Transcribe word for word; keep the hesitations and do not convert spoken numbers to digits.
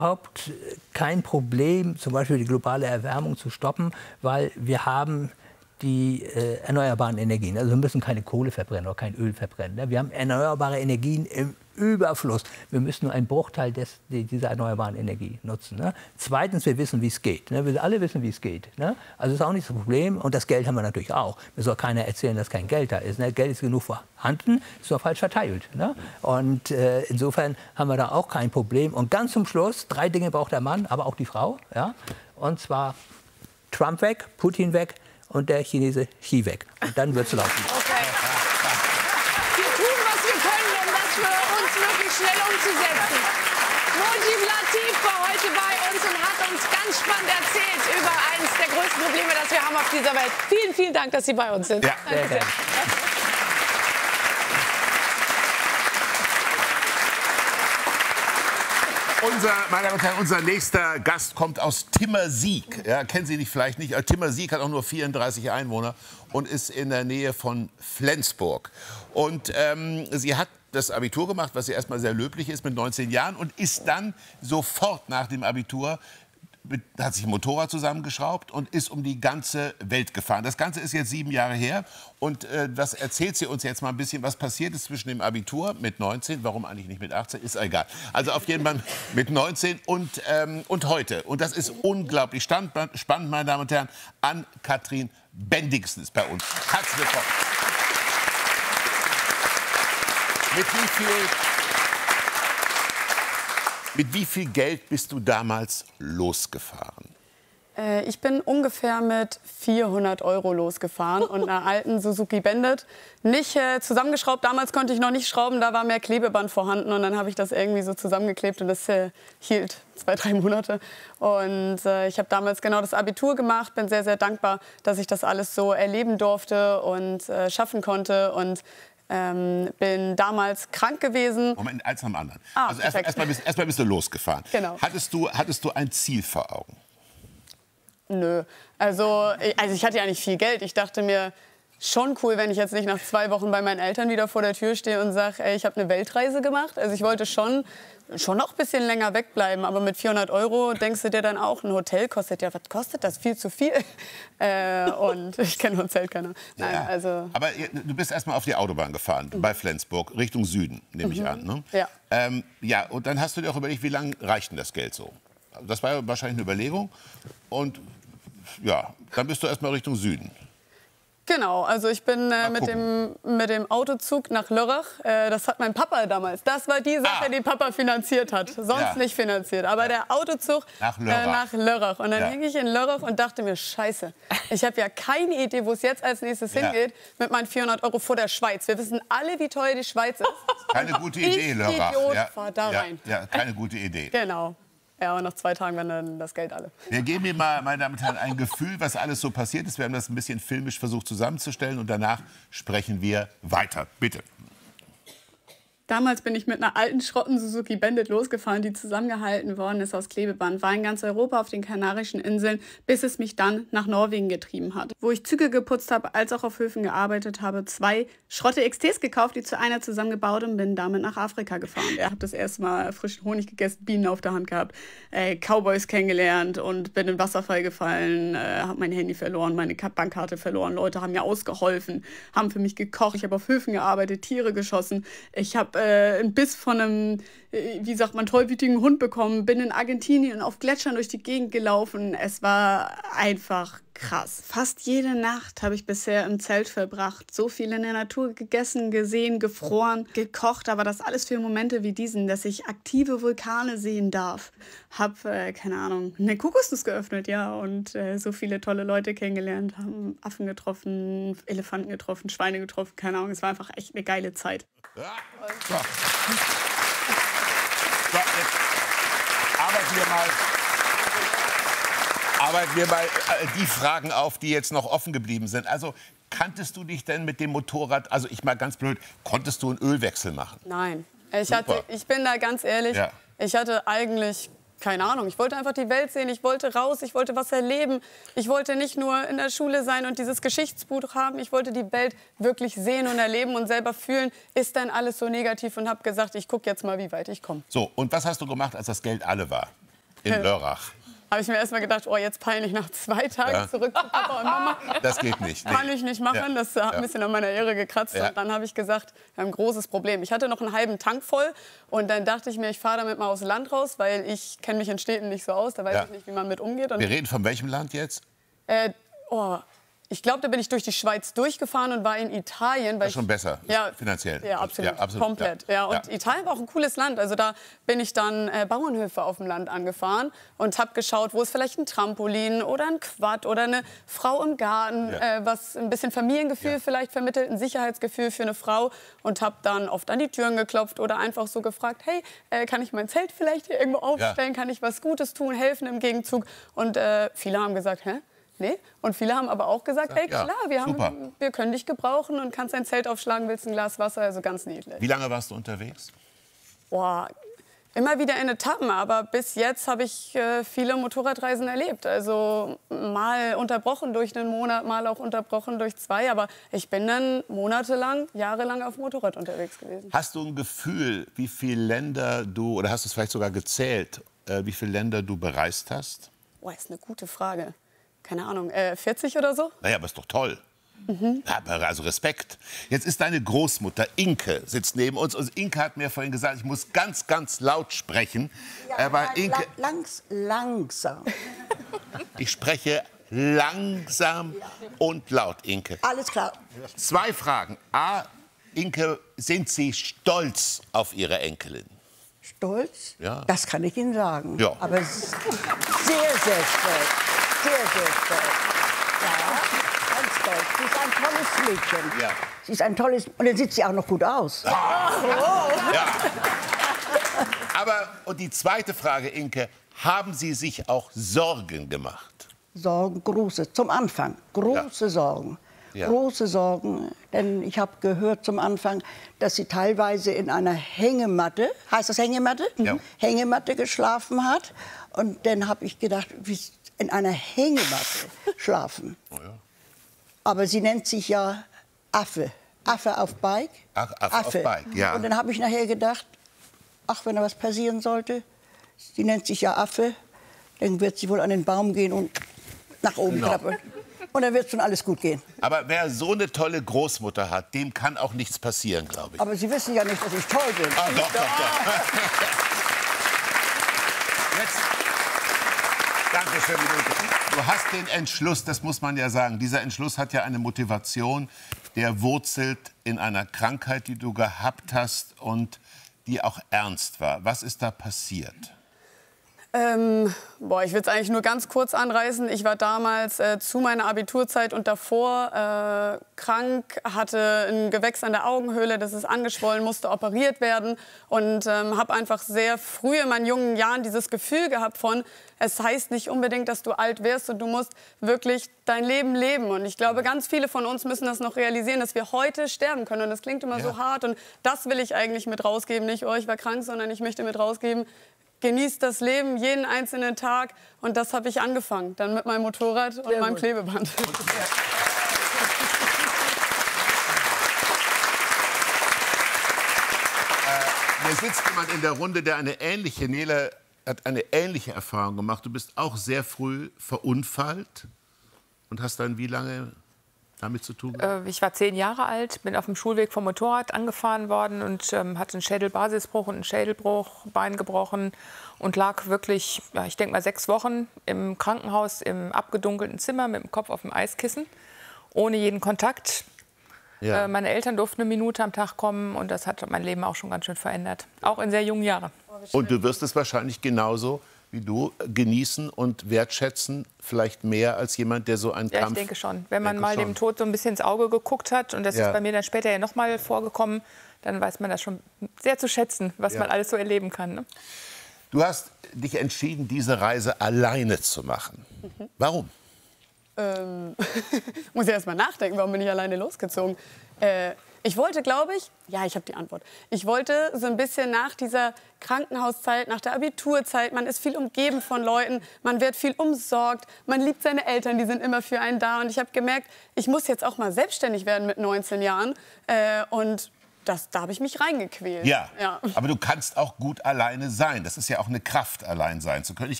überhaupt kein Problem, zum Beispiel die globale Erwärmung zu stoppen, weil wir haben die äh, erneuerbaren Energien. Also wir müssen keine Kohle verbrennen oder kein Öl verbrennen. Ne? Wir haben erneuerbare Energien im Überfluss. Wir müssen nur einen Bruchteil des, dieser erneuerbaren Energie nutzen. Ne? Zweitens, wir wissen, wie es geht. Ne? Wir alle wissen, wie es geht. Ne? Also das ist auch nicht das Problem. Und das Geld haben wir natürlich auch. Mir soll keiner erzählen, dass kein Geld da ist. Ne? Geld ist genug vorhanden, ist nur falsch verteilt. Ne? Und äh, insofern haben wir da auch kein Problem. Und ganz zum Schluss, drei Dinge braucht der Mann, aber auch die Frau. Ja? Und zwar Trump weg, Putin weg und der Chinese Xi weg. Und dann wird es laufen. Okay. Wir tun, was wir können, um das für uns wirklich schnell umzusetzen. Mujib Latif war heute bei uns und hat uns ganz spannend erzählt über eines der größten Probleme, das wir haben auf dieser Welt. Vielen, vielen Dank, dass Sie bei uns sind. Ja, Danke sehr. Unser, meine Damen und Herren, unser nächster Gast kommt aus Timmersieck. Ja, kennen Sie nicht vielleicht nicht. Timmersieck hat auch nur vierunddreißig Einwohner und ist in der Nähe von Flensburg. Und ähm, sie hat das Abitur gemacht, was ja erstmal sehr löblich ist, mit neunzehn Jahren und ist dann sofort nach dem Abitur mit, hat sich ein Motorrad zusammengeschraubt und ist um die ganze Welt gefahren. Das Ganze ist jetzt sieben Jahre her und äh, das erzählt sie uns jetzt mal ein bisschen, was passiert ist zwischen dem Abitur mit neunzehn, warum eigentlich nicht mit achtzehn, ist egal. Also auf jeden Fall mit neunzehn und, ähm, und heute. Und das ist unglaublich spannend, meine Damen und Herren. Ann-Kathrin Bendixen ist bei uns. Herzlich willkommen. Mit wie viel... Mit wie viel Geld bist du damals losgefahren? Äh, ich bin ungefähr mit vierhundert Euro losgefahren und einer alten Suzuki Bandit. Nicht äh, zusammengeschraubt, damals konnte ich noch nicht schrauben, da war mehr Klebeband vorhanden. Und dann habe ich das irgendwie so zusammengeklebt und das äh, hielt zwei, drei Monate. Und äh, ich habe damals genau das Abitur gemacht, bin sehr, sehr dankbar, dass ich das alles so erleben durfte und äh, schaffen konnte. Und Ähm, bin damals krank gewesen. Moment, eins nach dem anderen. Ah, also erstmal erst bist, erst bist du losgefahren. Genau. Hattest du, hattest du ein Ziel vor Augen? Nö. Also, also ich hatte ja nicht viel Geld. Ich dachte mir, schon cool, wenn ich jetzt nicht nach zwei Wochen bei meinen Eltern wieder vor der Tür stehe und sage, ey, ich habe eine Weltreise gemacht. Also ich wollte schon, schon noch ein bisschen länger wegbleiben. Aber mit vierhundert Euro denkst du dir dann auch, ein Hotel kostet ja, was kostet das? Viel zu viel. Äh, und ich kenne Hotel keiner. Nein, ja. also Aber du bist erst mal auf die Autobahn gefahren, mhm. bei Flensburg, Richtung Süden, nehme ich mhm. an. Ne? Ja. Ähm, ja, und dann hast du dir auch überlegt, wie lange reicht denn das Geld so? Das war ja wahrscheinlich eine Überlegung. Und ja, dann bist du erst mal Richtung Süden. Genau, also ich bin äh, mit, dem, mit dem Autozug nach Lörrach. Äh, das hat mein Papa damals. Das war die Sache, ah. die Papa finanziert hat. Sonst ja. nicht finanziert. Aber ja. der Autozug nach Lörrach. Äh, nach Lörrach. Und dann ja. hing ich in Lörrach und dachte mir, scheiße, ich habe ja keine Idee, wo es jetzt als nächstes ja. hingeht mit meinen vierhundert Euro vor der Schweiz. Wir wissen alle, wie teuer die Schweiz ist. Keine gute Idee, Lörrach. Idiot, ja. fahr da ja. rein. Ja, keine gute Idee. Genau. Ja, und nach zwei Tagen war dann das Geld alle. Wir geben mir mal, meine Damen und Herren, ein Gefühl, was alles so passiert ist. Wir haben das ein bisschen filmisch versucht zusammenzustellen und danach sprechen wir weiter. Bitte. Damals bin ich mit einer alten Schrotten Suzuki Bandit losgefahren, die zusammengehalten worden ist aus Klebeband. War in ganz Europa auf den Kanarischen Inseln, bis es mich dann nach Norwegen getrieben hat. Wo ich Züge geputzt habe, als auch auf Höfen gearbeitet habe, zwei Schrotte X Ts gekauft, die zu einer zusammengebaut und bin damit nach Afrika gefahren. Ich habe das erste Mal frischen Honig gegessen, Bienen auf der Hand gehabt, äh, Cowboys kennengelernt und bin in den Wasserfall gefallen, äh, habe mein Handy verloren, meine Bankkarte verloren. Leute haben mir ausgeholfen, haben für mich gekocht. Ich habe auf Höfen gearbeitet, Tiere geschossen. Ich habe äh, einen Biss von einem, äh, wie sagt man, tollwütigen Hund bekommen. Bin in Argentinien auf Gletschern durch die Gegend gelaufen. Es war einfach krass. Fast jede Nacht habe ich bisher im Zelt verbracht. So viel in der Natur gegessen, gesehen, gefroren, gekocht. Aber das alles für Momente wie diesen, dass ich aktive Vulkane sehen darf. Hab, äh, keine Ahnung, eine Kokosnuss geöffnet, ja. Und äh, so viele tolle Leute kennengelernt. Haben Affen getroffen, Elefanten getroffen, Schweine getroffen. Keine Ahnung, es war einfach echt eine geile Zeit. Ja. So. So, jetzt arbeiten wir mal... Arbeiten wir mal die Fragen auf, die jetzt noch offen geblieben sind. Also, kanntest du dich denn mit dem Motorrad, also ich mal ganz blöd, konntest du einen Ölwechsel machen? Nein. Ich, hatte, ich bin da ganz ehrlich, ja. ich hatte eigentlich keine Ahnung. Ich wollte einfach die Welt sehen, ich wollte raus, ich wollte was erleben. Ich wollte nicht nur in der Schule sein und dieses Geschichtsbuch haben. Ich wollte die Welt wirklich sehen und erleben und selber fühlen. Ist dann alles so negativ und habe gesagt, ich gucke jetzt mal, wie weit ich komme. So, und was hast du gemacht, als das Geld alle war? in Lörrach. Habe ich mir erst mal gedacht, oh, jetzt peinlich nach zwei Tagen ja. zurück zu Papa und Mama. Das geht nicht. Nee. Kann ich nicht machen, ja. das hat ein bisschen an meiner Ehre gekratzt. Ja. Und dann habe ich gesagt, wir haben ein großes Problem. Ich hatte noch einen halben Tank voll und dann dachte ich mir, ich fahre damit mal aufs Land raus, weil ich kenne mich in Städten nicht so aus, da weiß ja. ich nicht, wie man mit umgeht. Und wir reden von welchem Land jetzt? Äh, oh, ich glaube, da bin ich durch die Schweiz durchgefahren und war in Italien. Weil das ist schon besser, ja, finanziell. Ja, absolut, ja, absolut komplett. Ja. Ja. Und ja. Italien war auch ein cooles Land. Also da bin ich dann äh, Bauernhöfe auf dem Land angefahren und habe geschaut, wo ist vielleicht ein Trampolin oder ein Quad oder eine Frau im Garten, ja. äh, was ein bisschen Familiengefühl ja. vielleicht vermittelt, ein Sicherheitsgefühl für eine Frau. Und habe dann oft an die Türen geklopft oder einfach so gefragt, hey, äh, kann ich mein Zelt vielleicht hier irgendwo aufstellen, ja. kann ich was Gutes tun, helfen im Gegenzug? Und äh, viele haben gesagt, hä? Nee. Und viele haben aber auch gesagt, hey, klar, wir, haben, wir können dich gebrauchen und kannst ein Zelt aufschlagen, willst ein Glas Wasser, also ganz niedlich. Wie lange warst du unterwegs? Boah, immer wieder in Etappen, aber bis jetzt habe ich äh, viele Motorradreisen erlebt. Also mal unterbrochen durch einen Monat, mal auch unterbrochen durch zwei, aber ich bin dann monatelang, jahrelang auf dem Motorrad unterwegs gewesen. Hast du ein Gefühl, wie viele Länder du, oder hast du es vielleicht sogar gezählt, äh, wie viele Länder du bereist hast? Boah, ist eine gute Frage. Keine Ahnung, äh, vierzig oder so? Naja, aber ist doch toll. Mhm. Ja, also Respekt. Jetzt ist deine Großmutter, Inke, sitzt neben uns. Und Inke hat mir vorhin gesagt, ich muss ganz, ganz laut sprechen. Ja, aber Inke, langs, langsam. Ich spreche langsam und laut, Inke. Alles klar. Zwei Fragen. A, Inke, sind Sie stolz auf Ihre Enkelin? Stolz? Ja. Das kann ich Ihnen sagen. Ja. Aber sehr, sehr stolz. Sehr, sehr stolz. Ja, ganz stolz. Sie ist ein tolles Mädchen. Ja. Sie ist ein tolles... Und dann sieht sie auch noch gut aus. Ah. Oh. Ja. Aber, und die zweite Frage, Inke, haben Sie sich auch Sorgen gemacht? Sorgen, große, zum Anfang. Große ja. Sorgen. Ja. Große Sorgen, denn ich habe gehört zum Anfang, dass sie teilweise in einer Hängematte, heißt das Hängematte? Ja. Hängematte geschlafen hat. Und dann habe ich gedacht, wie in einer Hängematte schlafen. Oh ja. Aber sie nennt sich ja Affe. Affe auf Bike. Ach, Affe, Affe. auf Bike, ja. Und dann habe ich nachher gedacht, ach, wenn da was passieren sollte, sie nennt sich ja Affe, dann wird sie wohl an den Baum gehen und nach oben genau. krabbeln. Und dann wird schon alles gut gehen. Aber wer so eine tolle Großmutter hat, dem kann auch nichts passieren, glaube ich. Aber Sie wissen ja nicht, dass ich toll bin. Ah, doch, doch, doch. Jetzt. Danke schön, du hast den Entschluss, das muss man ja sagen. Dieser Entschluss hat ja eine Motivation, der wurzelt in einer Krankheit, die du gehabt hast und die auch ernst war. Was ist da passiert? Ähm, boah, ich will es eigentlich nur ganz kurz anreißen. Ich war damals äh, zu meiner Abiturzeit und davor äh, krank, hatte ein Gewächs an der Augenhöhle, das ist angeschwollen, musste operiert werden und ähm, habe einfach sehr früh in meinen jungen Jahren dieses Gefühl gehabt von, es heißt nicht unbedingt, dass du alt wirst und du musst wirklich dein Leben leben. Und ich glaube, ganz viele von uns müssen das noch realisieren, dass wir heute sterben können. Und das klingt immer ja. so hart und das will ich eigentlich mit rausgeben. Nicht, oh, ich war krank, sondern ich möchte mit rausgeben, genießt das Leben, jeden einzelnen Tag. Und das habe ich angefangen. Dann mit meinem Motorrad und Sehr meinem gut. Klebeband. äh, hier sitzt jemand in der Runde, der eine ähnliche, Nele hat eine ähnliche Erfahrung gemacht. Du bist auch sehr früh verunfallt und hast dann wie lange damit zu tun gehabt? Äh, ich war zehn Jahre alt, bin auf dem Schulweg vom Motorrad angefahren worden und ähm, hatte einen Schädelbasisbruch und einen Schädelbruch, Bein gebrochen und lag wirklich, ja, ich denke mal sechs Wochen im Krankenhaus im abgedunkelten Zimmer mit dem Kopf auf dem Eiskissen, ohne jeden Kontakt. Ja. Äh, meine Eltern durften eine Minute am Tag kommen und das hat mein Leben auch schon ganz schön verändert, auch in sehr jungen Jahren. Und du wirst es wahrscheinlich genauso wie du genießen und wertschätzen, vielleicht mehr als jemand, der so einen ja, Kampf... Ja, ich denke schon. Wenn man denke mal schon. dem Tod so ein bisschen ins Auge geguckt hat, und das Ja. ist bei mir dann später ja noch mal vorgekommen, dann weiß man das schon sehr zu schätzen, was Ja. man alles so erleben kann. Ne? Du hast dich entschieden, diese Reise alleine zu machen. Mhm. Warum? Ähm, muss ich erst mal nachdenken, warum bin ich alleine losgezogen? Äh, ich wollte, glaube ich, ja, ich habe die Antwort. Ich wollte so ein bisschen nach dieser Krankenhauszeit, nach der Abiturzeit, man ist viel umgeben von Leuten, man wird viel umsorgt, man liebt seine Eltern, die sind immer für einen da. Und ich habe gemerkt, ich muss jetzt auch mal selbstständig werden mit neunzehn Jahren. Äh, und das, da habe ich mich reingequält. Ja, ja, aber du kannst auch gut alleine sein. Das ist ja auch eine Kraft, allein sein zu können. Ich